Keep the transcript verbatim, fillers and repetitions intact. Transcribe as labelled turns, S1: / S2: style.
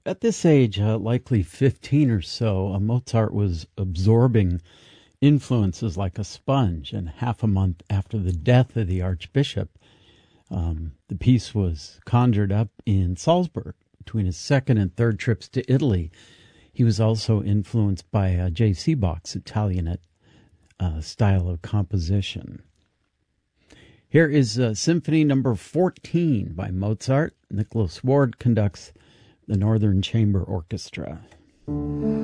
S1: At this age, uh, likely fifteen or so, uh, Mozart was absorbing influences like a sponge, and half a month after the death of the Archbishop, um, the piece was conjured up in Salzburg. Between his second and third trips to Italy, he was also influenced by uh, J C. Bach's Italianate uh, style of composition. Here is uh, Symphony Number fourteen by Mozart. Nicholas Ward conducts the Northern Chamber Orchestra.